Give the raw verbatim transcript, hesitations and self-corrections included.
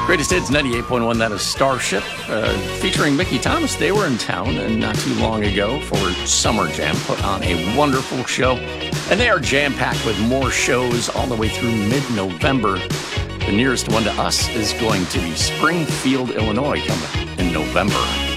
Greatest Hits ninety-eight point one, that is Starship, uh, featuring Mickey Thomas. They were in town and not too long ago for Summer Jam, put on a wonderful show. And they are jam-packed with more shows all the way through mid-November. The nearest one to us is going to be Springfield, Illinois, coming in November.